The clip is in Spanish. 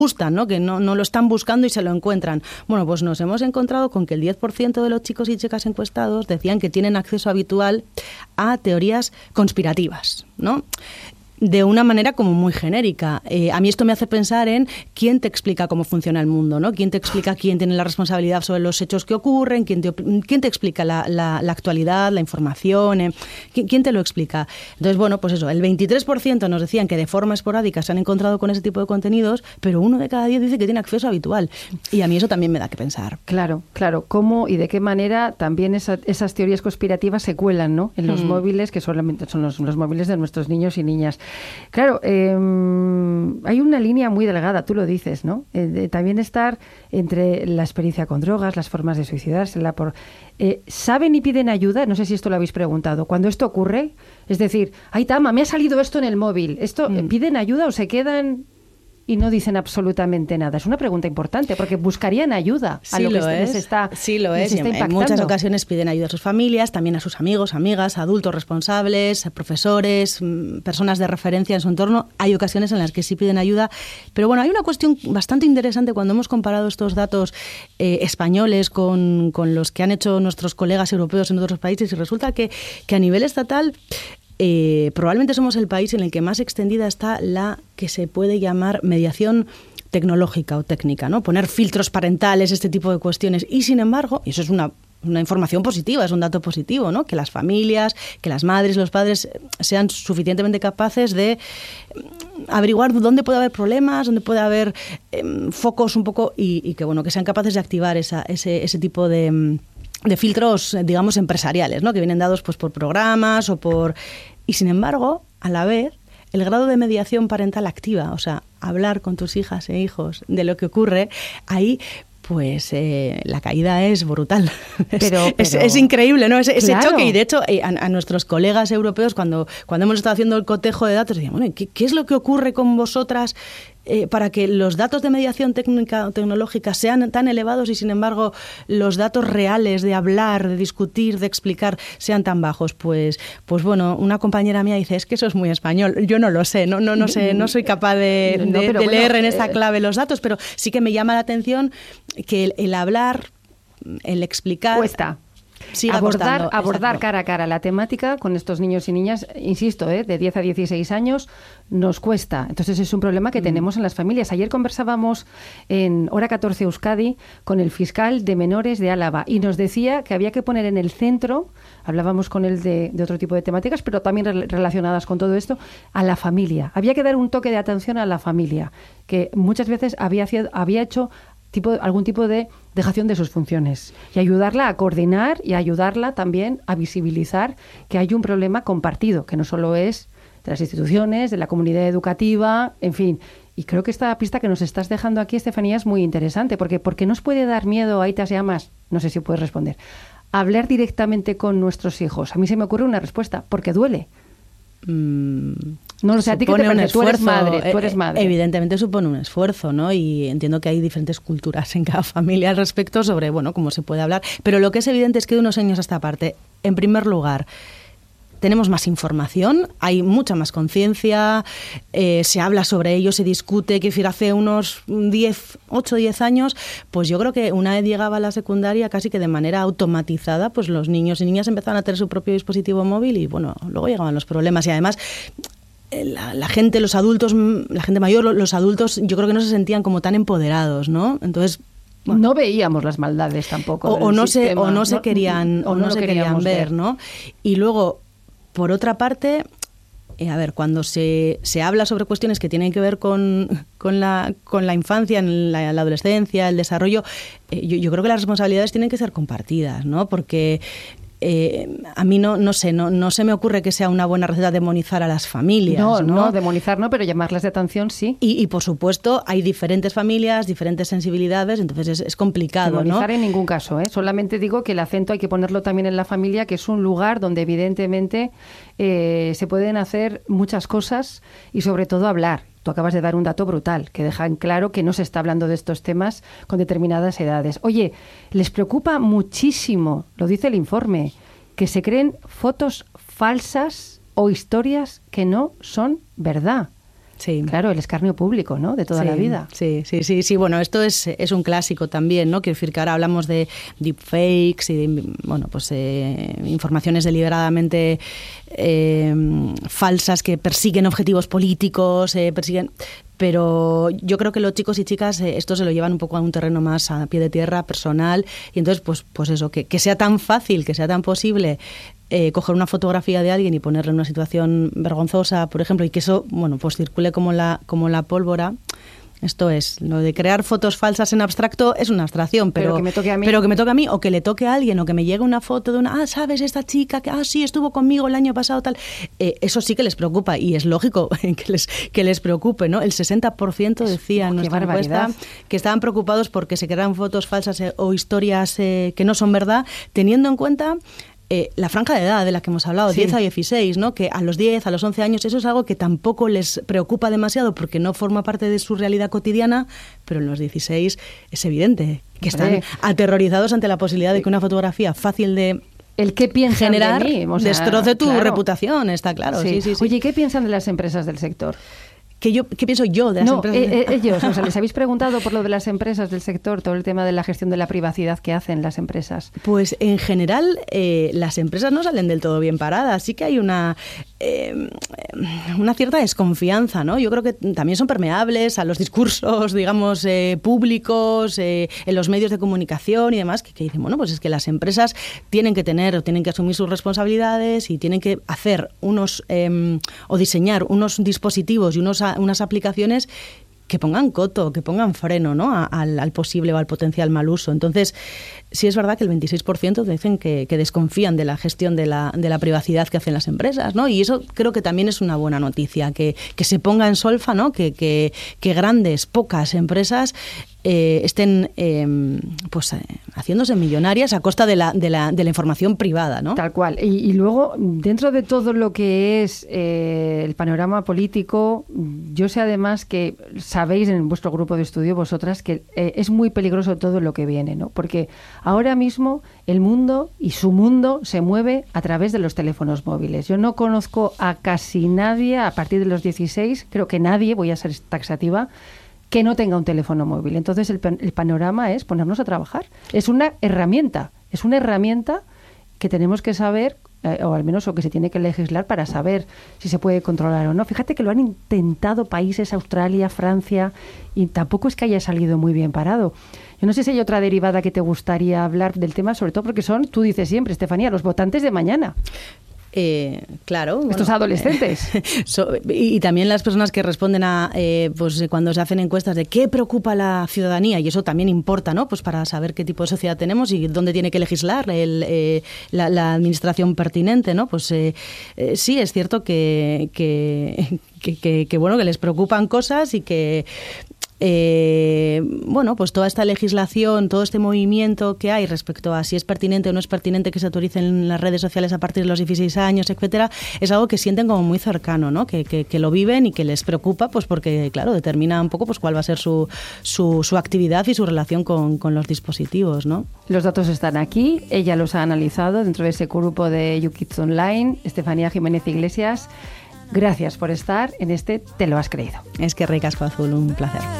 gustan, ¿no? Que no lo están buscando y se lo encuentran. Bueno, pues nos hemos encontrado con que el 10% de los chicos y chicas encuestados decían que tienen acceso habitual a teorías conspirativas, ¿no? De una manera como muy genérica. A mí esto me hace pensar en quién te explica cómo funciona el mundo, ¿no? Quién te explica quién tiene la responsabilidad sobre los hechos que ocurren, quién te explica la actualidad, la información, ¿quién te lo explica? Entonces, bueno, pues eso, el 23% nos decían que de forma esporádica se han encontrado con ese tipo de contenidos, pero 1 de cada 10 dice que tiene acceso habitual. Y a mí eso también me da que pensar. Claro. ¿Cómo y de qué manera también esas teorías conspirativas se cuelan, ¿no? En los móviles, que solamente son los móviles de nuestros niños y niñas. Claro, hay una línea muy delgada, tú lo dices, ¿no? De también estar entre la experiencia con drogas, las formas de suicidarse, ¿saben y piden ayuda? No sé si esto lo habéis preguntado. Cuando esto ocurre, es decir, ¡ay, Tama, me ha salido esto en el móvil! ¿Piden ayuda o se quedan y no dicen absolutamente nada? Es una pregunta importante, porque buscarían ayuda a lo que les está impactando. Sí, lo es. En muchas ocasiones piden ayuda a sus familias, también a sus amigos, amigas, adultos responsables, profesores, personas de referencia en su entorno. Hay ocasiones en las que sí piden ayuda. Pero bueno, hay una cuestión bastante interesante cuando hemos comparado estos datos españoles con los que han hecho nuestros colegas europeos en otros países, y resulta que a nivel estatal probablemente somos el país en el que más extendida está la que se puede llamar mediación tecnológica o técnica, ¿no? Poner filtros parentales, este tipo de cuestiones. Y sin embargo, y eso es una información positiva, es un dato positivo, ¿no? Que las familias, que las madres, los padres sean suficientemente capaces de averiguar dónde puede haber problemas, dónde puede haber focos un poco y que sean capaces de activar ese tipo de filtros, digamos, empresariales, ¿no? Que vienen dados pues por programas o por... Y sin embargo, a la vez, el grado de mediación parental activa, o sea, hablar con tus hijas e hijos de lo que ocurre, ahí pues la caída es brutal. Es increíble, ¿no? Ese choque. Y de hecho, a nuestros colegas europeos, cuando hemos estado haciendo el cotejo de datos, decían, bueno, ¿qué es lo que ocurre con vosotras para que los datos de mediación técnica o tecnológica sean tan elevados y, sin embargo, los datos reales de hablar, de discutir, de explicar sean tan bajos? Pues bueno, una compañera mía dice, es que eso es muy español. Yo no lo sé, no sé, no soy capaz de leer en esta clave los datos, pero sí que me llama la atención que el hablar, el explicar... Cuesta. Abordar cara a cara la temática con estos niños y niñas, insisto, de 10 a 16 años, nos cuesta. Entonces es un problema que tenemos en las familias. Ayer conversábamos en Hora 14 Euskadi con el fiscal de menores de Álava y nos decía que había que poner en el centro, hablábamos con él de otro tipo de temáticas, pero también relacionadas con todo esto, a la familia. Había que dar un toque de atención a la familia, que muchas veces había hecho algún tipo de dejación de sus funciones, y ayudarla a coordinar y ayudarla también a visibilizar que hay un problema compartido, que no solo es de las instituciones, de la comunidad educativa, en fin. Y creo que esta pista que nos estás dejando aquí, Estefanía, es muy interesante, porque nos puede dar miedo, Aitas y Amas, no sé si puedes responder, hablar directamente con nuestros hijos. A mí se me ocurre una respuesta, porque duele. No lo sé, a ti que te parece, tú eres madre. Evidentemente supone un esfuerzo, ¿no? Y entiendo que hay diferentes culturas en cada familia al respecto sobre, bueno, cómo se puede hablar. Pero lo que es evidente es que de unos años a esta parte, en primer lugar, tenemos más información, hay mucha más conciencia, se habla sobre ello, se discute. Que hace unos 8 o 10 años, pues yo creo que una vez llegaba a la secundaria, casi que de manera automatizada, pues los niños y niñas empezaban a tener su propio dispositivo móvil y, bueno, luego llegaban los problemas. Y además, la gente, los adultos, la gente mayor, los adultos, yo creo que no se sentían como tan empoderados, ¿no? Entonces... Bueno, no veíamos las maldades tampoco. O no se querían ver, ¿no? Y luego, por otra parte, cuando se habla sobre cuestiones que tienen que ver con la infancia, en la adolescencia, el desarrollo, yo creo que las responsabilidades tienen que ser compartidas, ¿no? Porque a mí no se me ocurre que sea una buena receta demonizar a las familias. No, demonizar no, pero llamarlas de atención sí. Y por supuesto, hay diferentes familias, diferentes sensibilidades, entonces es complicado, demonizar, ¿no? En ningún caso, ¿eh? Solamente digo que el acento hay que ponerlo también en la familia, que es un lugar donde evidentemente se pueden hacer muchas cosas y sobre todo hablar. Tú acabas de dar un dato brutal, que deja en claro que no se está hablando de estos temas con determinadas edades. Oye, les preocupa muchísimo, lo dice el informe, que se creen fotos falsas o historias que no son verdad. Sí. Claro, el escarnio público, ¿no? De toda la vida. Sí. Bueno, esto es un clásico también, ¿no? Quiero decir que ahora hablamos de deepfakes y de, bueno, pues informaciones deliberadamente falsas que persiguen objetivos políticos, pero yo creo que los chicos y chicas esto se lo llevan un poco a un terreno más a pie de tierra, personal, y entonces pues eso, que sea tan fácil, que sea tan posible coger una fotografía de alguien y ponerle en una situación vergonzosa, por ejemplo, y que eso, bueno, pues circule como la pólvora. Esto es, lo de crear fotos falsas en abstracto es una abstracción, pero que me toque a mí o que le toque a alguien, o que me llegue una foto de una, ¿sabes? Esta chica que, sí, estuvo conmigo el año pasado, tal. Eso sí que les preocupa, y es lógico que les preocupe, ¿no? El 60% decía en nuestra encuesta que estaban preocupados porque se crearan fotos falsas o historias que no son verdad, teniendo en cuenta la franja de edad de la que hemos hablado, 10 a 16, ¿no? Que a los 10, a los 11 años, eso es algo que tampoco les preocupa demasiado porque no forma parte de su realidad cotidiana, pero en los 16 es evidente que están aterrorizados ante la posibilidad de que una fotografía fácil de el qué piensan generar de mí, destroce tu reputación, está claro. Sí. Oye, ¿qué piensan de las empresas del sector? ¿Qué pienso yo de las empresas? Ellos, ¿les habéis preguntado por lo de las empresas del sector, todo el tema de la gestión de la privacidad que hacen las empresas? Pues en general las empresas no salen del todo bien paradas, sí que hay una cierta desconfianza, ¿no? Yo creo que también son permeables a los discursos, digamos, públicos, en los medios de comunicación y demás, que dicen, bueno, pues es que las empresas tienen que asumir sus responsabilidades y tienen que hacer o diseñar unos dispositivos y unas aplicaciones que pongan coto, que pongan freno, ¿no? al posible o al potencial mal uso. Entonces, sí es verdad que el 26% dicen que desconfían de la gestión de la privacidad que hacen las empresas, ¿no? Y eso creo que también es una buena noticia, que se ponga en solfa, ¿no? Que pocas empresas estén haciéndose millonarias a costa de la información privada, ¿no? Tal cual. Y luego, dentro de todo lo que es el panorama político, yo sé además que sabéis en vuestro grupo de estudio, vosotras, que es muy peligroso todo lo que viene, ¿no? Porque ahora mismo el mundo y su mundo se mueve a través de los teléfonos móviles. Yo no conozco a casi nadie a partir de los 16, creo que nadie, voy a ser taxativa, que no tenga un teléfono móvil. Entonces el panorama es ponernos a trabajar. Es una herramienta que tenemos que saber, o al menos o que se tiene que legislar para saber si se puede controlar o no. Fíjate que lo han intentado países, Australia, Francia, y tampoco es que haya salido muy bien parado. Yo no sé si hay otra derivada que te gustaría hablar del tema, sobre todo porque son, tú dices siempre, Estefanía, los votantes de mañana. Claro. Estos adolescentes. Y también las personas que responden pues cuando se hacen encuestas de qué preocupa a la ciudadanía, y eso también importa, ¿no? Pues para saber qué tipo de sociedad tenemos y dónde tiene que legislar la administración pertinente, ¿no? Pues sí, es cierto que bueno, que les preocupan cosas y que pues toda esta legislación, todo este movimiento que hay respecto a si es pertinente o no es pertinente que se autoricen las redes sociales a partir de los 16 años, etcétera, es algo que sienten como muy cercano, ¿no? Que lo viven y que les preocupa, pues porque, claro, determina un poco pues cuál va a ser su actividad y su relación con los dispositivos, ¿no? Los datos están aquí, ella los ha analizado dentro de ese grupo de YouKids Online. Estefanía Jiménez Iglesias, gracias por estar en este Te lo has creído. Es que ricasco azul, un placer.